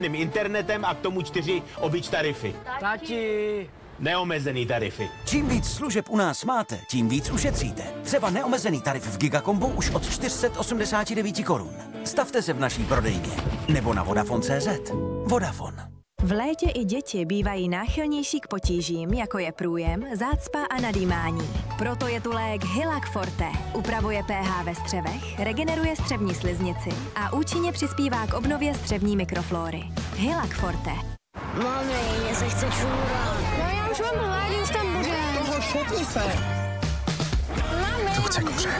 internetem a k tomu 4 obyč tarify. Tati! Neomezený tarify. Čím víc služeb u nás máte, tím víc ušetříte. Třeba neomezený tarif v Gigakombu už od 489 korun. Stavte se v naší prodejně nebo na Vodafone.cz. Vodafone. V létě i děti bývají náchylnější k potížím, jako je průjem, zácpa a nadýmání. Proto je tu lék Hylac Forte. Upravuje pH ve střevech, regeneruje střevní sliznici a účinně přispívá k obnově střevní mikroflóry. Hylac Forte. Mami, mě se chce čůrat. No já už mám hlad, už tam bude. Toho šutni se. Mami. To chce kuře.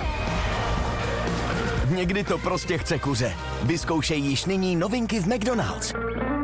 Někdy to prostě chce kuře. Vyzkoušej již nyní novinky v McDonald's.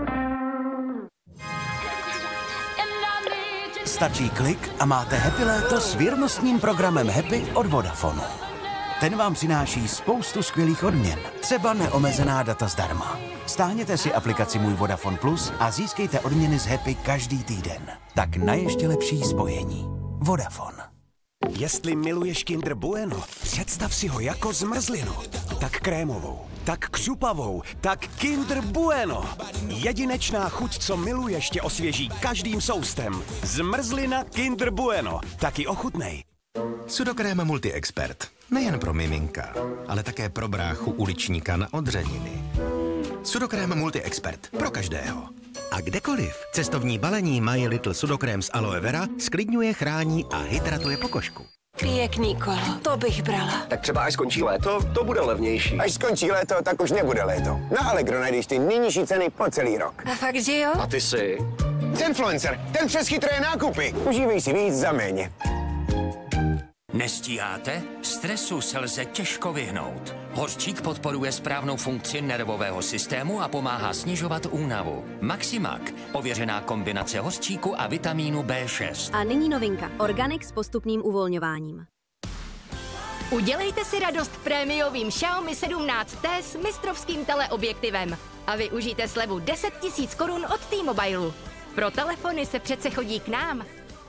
Stačí klik a máte Happy léto s věrnostním programem Happy od Vodafonu. Ten vám přináší spoustu skvělých odměn, třeba neomezená data zdarma. Stáhněte si aplikaci Můj Vodafone Plus a získejte odměny z Happy každý týden. Tak na ještě lepší spojení. Vodafone. Jestli miluješ Kinder Bueno, představ si ho jako zmrzlinu. Tak krémovou, tak křupavou, tak Kinder Bueno. Jedinečná chuť, co miluješ, tě osvěží každým soustem. Zmrzlina Kinder Bueno. Taky ochutnej. Sudokrém Multi-Expert. Nejen pro miminka, ale také pro bráchu uličníka na odřeniny. Sudokrém Multi-Expert. Pro každého. A kdekoliv. Cestovní balení My Little Sudokrém z aloe vera sklidňuje, chrání a hydratuje pokožku. Pěkný kolo, to bych brala. Tak třeba až skončí léto, to bude levnější. Až skončí léto, tak už nebude léto. Na Allegro najdeš ty nejnižší ceny po celý rok. A fakt, že jo? A ty si? Zenfluencer, ten přes chytré nákupy. Užívej si víc za méně. Nestíháte? Stresu se lze těžko vyhnout. Hořčík podporuje správnou funkci nervového systému a pomáhá snižovat únavu. Maximak, ověřená kombinace hořčíku a vitamínu B6. A nyní novinka. Organic s postupným uvolňováním. Udělejte si radost prémiovým Xiaomi 17T s mistrovským teleobjektivem a využijte slevu 10 000 korun od T-Mobile. Pro telefony se přece chodí k nám.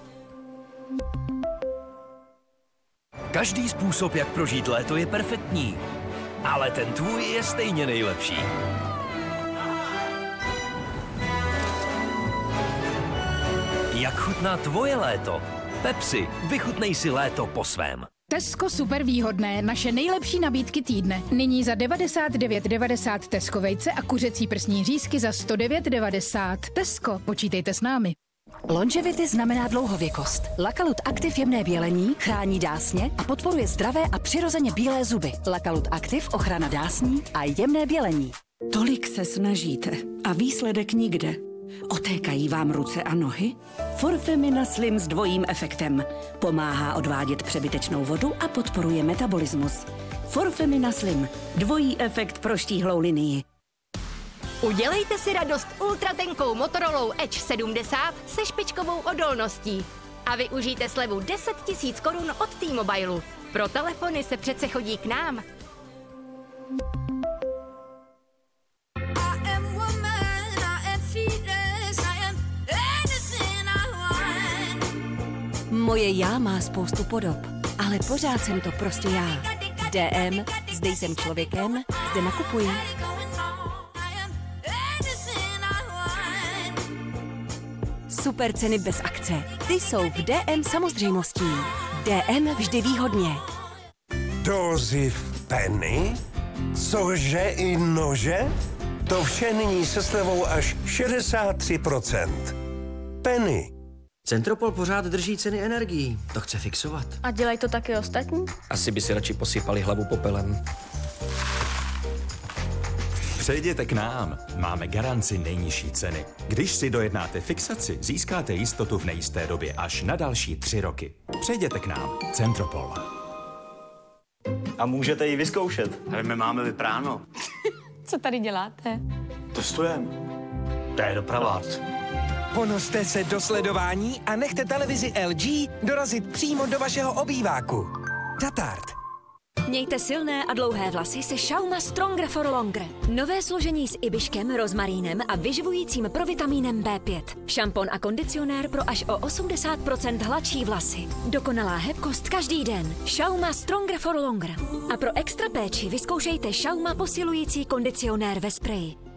Každý způsob, jak prožít léto, je perfektní. Ale ten tvůj je stejně nejlepší. Jak chutná tvoje léto? Pepsi, vychutnej si léto po svém. Tesco super výhodné, naše nejlepší nabídky týdne. Nyní za 99,90 Tesco vejce a kuřecí prsní řízky za 109,90. Tesco, počítejte s námi. Longevity znamená dlouhověkost. Lakalut Active jemné bělení chrání dásně a podporuje zdravé a přirozeně bílé zuby. Lakalut Active ochrana dásní a jemné bělení. Tolik se snažíte a výsledek nikde. Otékají vám ruce a nohy? Forfemina Slim s dvojím efektem. Pomáhá odvádět přebytečnou vodu a podporuje metabolismus. Forfemina Slim. Dvojí efekt pro štíhlou linii. Udělejte si radost ultratenkou Motorolou Edge 70 se špičkovou odolností. A využijte slevu 10 000 korun od T-Mobile. Pro telefony se přece chodí k nám. Moje já má spoustu podob, ale pořád jsem to prostě já. DM, zde jsem člověkem, zde nakupuji. Super ceny bez akce. Ty jsou v DM samozřejmostí. DM vždy výhodně. Dozy v Penny? Cože i nože? To vše nyní se slevou až 63%. Penny. Centropol pořád drží ceny energií. To chce fixovat. A dělají to taky ostatní? Asi by si radši posypali hlavu popelem. Přejděte k nám. Máme garanci nejnižší ceny. Když si dojednáte fixaci, získáte jistotu v nejisté době až na další 3 roky. Přejděte k nám. Centropol. A můžete ji vyzkoušet. Ale my máme vypráno. Co tady děláte? Testujeme. To je doprava. Ponoste se do sledování a nechte televizi LG dorazit přímo do vašeho obýváku. Tatart. Mějte silné a dlouhé vlasy se Schauma Stronger for Longer. Nové složení s ibiškem, rozmarínem a vyživujícím provitamínem B5. Šampon a kondicionér pro až o 80% hladší vlasy. Dokonalá hebkost každý den. Schauma Stronger for Longer. A pro extra péči vyzkoušejte Schauma posilující kondicionér ve spreji.